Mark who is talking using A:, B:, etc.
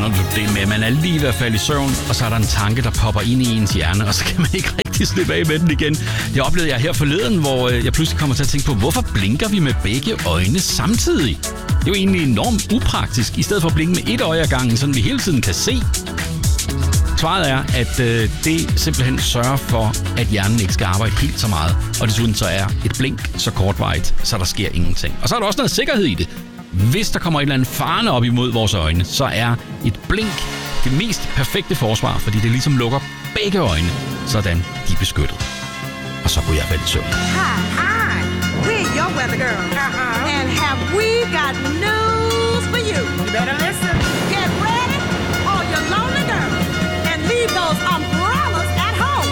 A: kender du det med, man er lige ved at falde i søvn, og så er der en tanke, der popper ind i ens hjerne, og så kan man ikke rigtig slippe af med den igen. Det oplevede jeg her forleden, hvor jeg pludselig kommer til at tænke på, hvorfor blinker vi med begge øjne samtidig? Det er jo egentlig enormt upraktisk, i stedet for at blinke med et øje ad gangen, så vi hele tiden kan se. Svaret er, at det simpelthen sørger for, at hjernen ikke skal arbejde helt så meget. Og desuden så er et blink så kortvarigt, så der sker ingenting. Og så er der også noget sikkerhed i det. Hvis der kommer et eller andet farne op imod vores øjne, så er et blink det mest perfekte forsvar, fordi det ligesom lukker begge øjne, sådan de er beskyttet. Og så kunne jeg falde i søvn.
B: Hi, we're your weather girl. And have we got news for you. You better listen. Get ready, all your lonely girls, and leave those